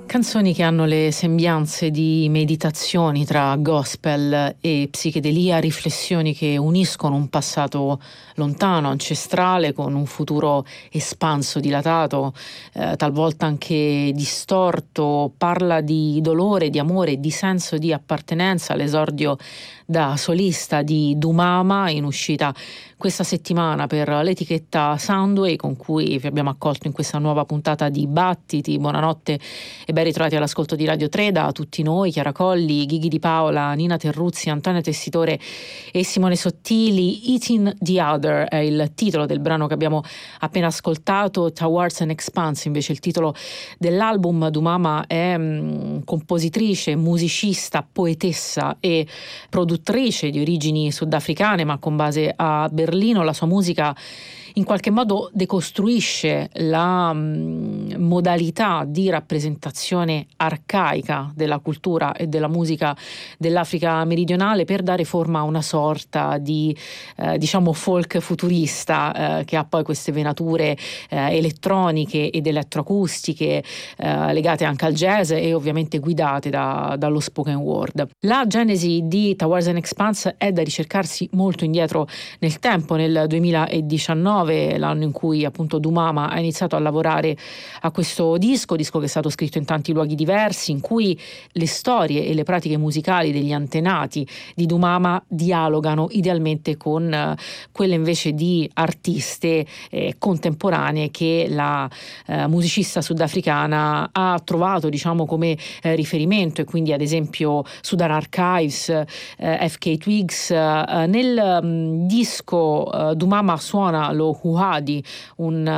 Canzoni che hanno le sembianze di meditazioni tra gospel e psichedelia, riflessioni che uniscono un passato lontano, ancestrale, con un futuro espanso, dilatato, talvolta anche distorto. Parla di dolore, di amore, di senso di appartenenza. L'esordio da solista di Dumama, in uscita questa settimana per l'etichetta Soundway, con cui vi abbiamo accolto in questa nuova puntata di Battiti. Buonanotte e ben ritrovati all'ascolto di Radio 3 da tutti noi, Chiara Colli, Ghighi Di Paola, Nina Terruzzi, Antonio Tessitore e Simone Sottili. Eating the Other è il titolo del brano che abbiamo appena ascoltato. Towards an Expanse invece il titolo dell'album. Dumama è compositrice, musicista, poetessa e produttrice di origini sudafricane ma con base a Berlino. La sua musica in qualche modo decostruisce la modalità di rappresentazione arcaica della cultura e della musica dell'Africa meridionale per dare forma a una sorta di folk futurista che ha poi queste venature elettroniche ed elettroacustiche legate anche al jazz e ovviamente guidate dallo spoken word. La genesi di Towards an Expanse è da ricercarsi molto indietro nel tempo, nel 2019, l'anno in cui appunto Dumama ha iniziato a lavorare a questo disco che è stato scritto in tanti luoghi diversi, in cui le storie e le pratiche musicali degli antenati di Dumama dialogano idealmente con quelle invece di artiste contemporanee che la musicista sudafricana ha trovato come riferimento, e quindi ad esempio Sudan Archives, FK Twigs. Nel disco Dumama suona lo Huhadi, un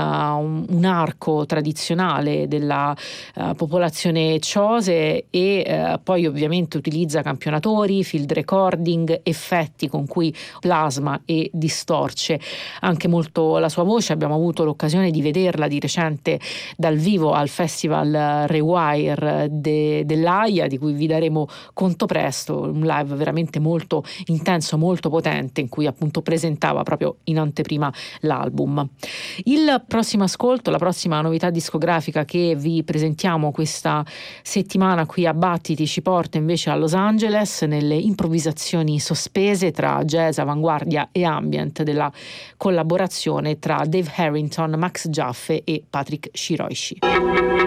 arco tradizionale della popolazione Chose, e poi ovviamente utilizza campionatori, field recording, effetti con cui plasma e distorce anche molto la sua voce. Abbiamo avuto l'occasione di vederla di recente dal vivo al Festival Rewire dell'Aia, di cui vi daremo conto presto, un live veramente molto intenso, molto potente, in cui appunto presentava proprio in anteprima l'album. Il prossimo ascolto, la prossima novità discografica che vi presentiamo questa settimana qui a Battiti, ci porta invece a Los Angeles, nelle improvvisazioni sospese tra jazz, avanguardia e ambient della collaborazione tra Dave Harrington, Max Giaffe e Patrick Shiroishi.